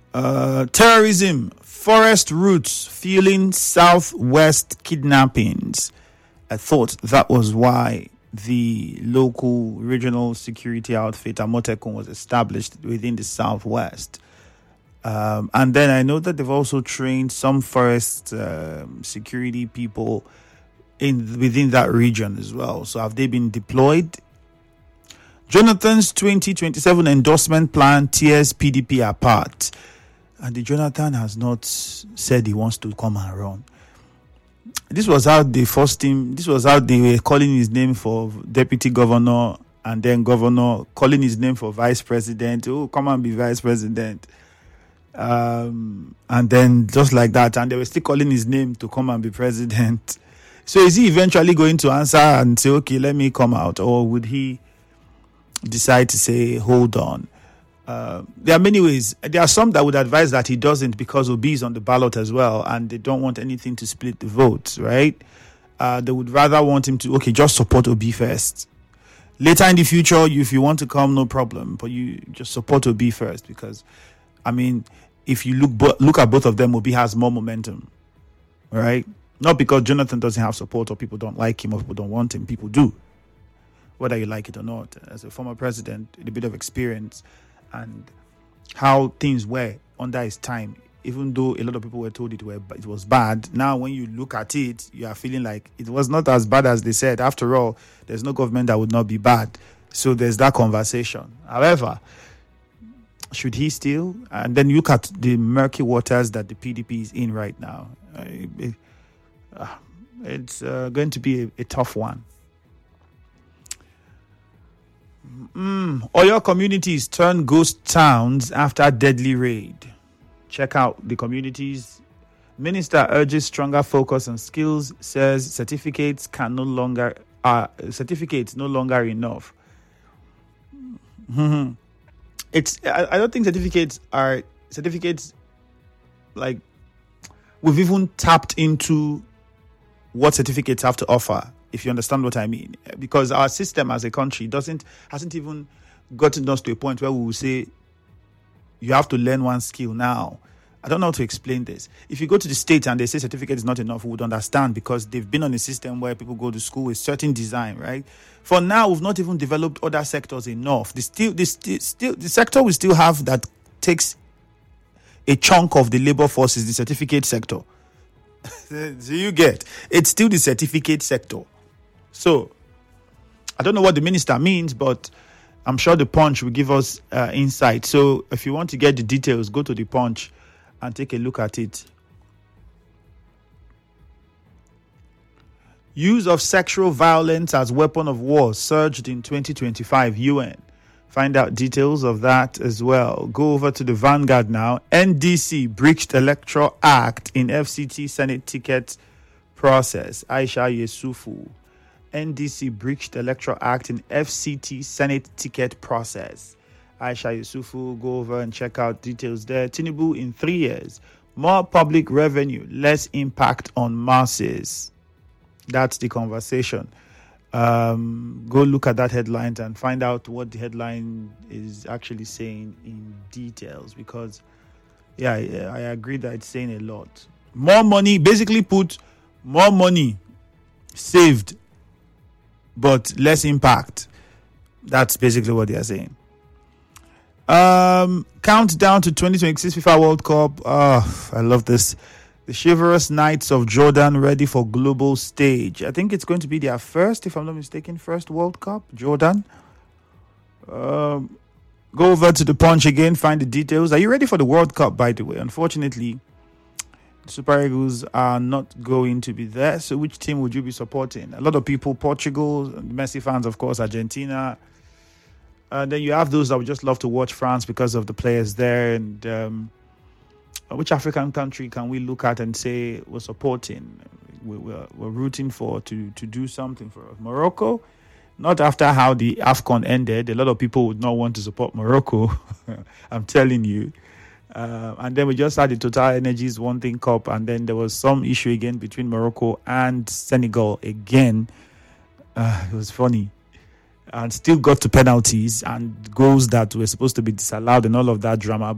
Terrorism, forest roots fueling southwest kidnappings. I thought that was why the local regional security outfit Amotekun was established within the southwest. And then I know that they've also trained some forest security people within that region as well. So have they been deployed? Jonathan's 2027 endorsement plan tears PDP apart. And the Jonathan has not said he wants to come and run. This was how they forced him. This was how they were calling his name for deputy governor and then governor, calling his name for vice president. Oh, come and be vice president. And then just like that. And they were still calling his name to come and be president. So is he eventually going to answer and say, okay, let me come out? Or would he decide to say, hold on? There are many ways. There are some that would advise that he doesn't because Obi is on the ballot as well and they don't want anything to split the votes, right? They would rather want him to, okay, just support Obi first. Later in the future, if you want to come, no problem. But you just support Obi first because, I mean, if you look at both of them, Obi has more momentum, right? Not because Jonathan doesn't have support or people don't like him or people don't want him. People do, whether you like it or not. As a former president, a bit of experience and how things were under his time, even though a lot of people were told it was bad. Now, when you look at it, you are feeling like it was not as bad as they said. After all, there's no government that would not be bad. So there's that conversation. However, should he still? And then you look at the murky waters that the PDP is in right now. It's going to be a tough one. Oyo communities turn ghost towns after deadly raid. Check out the communities. Minister urges stronger focus on skills. Says certificates no longer enough. I don't think certificates like we've even tapped into what certificates have to offer, if you understand what I mean. Because our system as a country hasn't even gotten us to a point where we will say you have to learn one skill now. I don't know how to explain this. If you go to the States and they say certificate is not enough, we would understand because they've been on a system where people go to school with certain design, right? For now, we've not even developed other sectors enough. The sector we still have that takes a chunk of the labor force is the certificate sector. So you get, it's still the certificate sector. So I don't know what the minister means, but I'm sure the Punch will give us insight. So if you want to get the details, go to the Punch and take a look at it. Use of sexual violence as weapon of war surged in 2025 UN. Find out details of that as well. Go over to the Vanguard now. NDC breached Electoral Act in FCT Senate ticket process. Aisha Yesufu. NDC breached Electoral Act in FCT Senate ticket process. Aisha Yesufu, go over and check out details there. Tinubu in 3 years. More public revenue, less impact on masses. That's the conversation. Go look at that headline and find out what the headline is actually saying in details, because I agree that it's saying a lot. More money, basically put more money saved but less impact. That's basically what they are saying. Countdown to 2026 FIFA World Cup. I love this. The chivalrous Knights of Jordan ready for global stage. I think it's going to be their first, if I'm not mistaken, first World Cup. Jordan. Go over to the Punch again, find the details. Are you ready for the World Cup, by the way? Unfortunately, the Super Eagles are not going to be there. So which team would you be supporting? A lot of people, Portugal, Messi fans, of course, Argentina. Then you have those that would just love to watch France because of the players there. And which African country can we look at and say we're supporting? We're rooting for to do something for us. Morocco, not after how the AFCON ended. A lot of people would not want to support Morocco. I'm telling you. And then we just had the Total Energies One Thing Cup, and then there was some issue again between Morocco and Senegal again. It was funny. And still got to penalties and goals that were supposed to be disallowed and all of that drama.